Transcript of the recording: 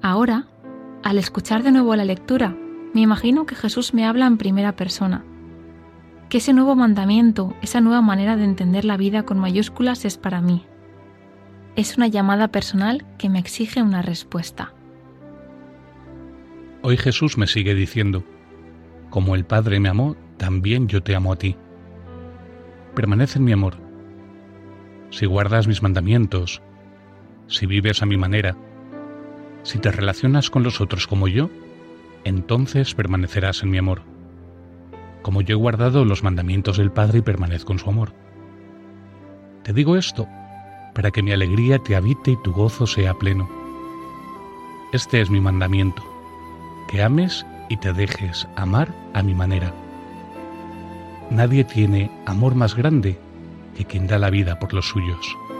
Ahora, al escuchar de nuevo la lectura, me imagino que Jesús me habla en primera persona, que ese nuevo mandamiento, esa nueva manera de entender la vida con mayúsculas es para mí. Es una llamada personal que me exige una respuesta. Hoy Jesús me sigue diciendo: como el Padre me amó, también yo te amo a ti. Permanece en mi amor. Si guardas mis mandamientos, si vives a mi manera, si te relacionas con los otros como yo, entonces permanecerás en mi amor. Como yo he guardado los mandamientos del Padre y permanezco en su amor. Te digo esto para que mi alegría te habite y tu gozo sea pleno. Este es mi mandamiento, que ames y te dejes amar a mi manera. Nadie tiene amor más grande que quien da la vida por los suyos.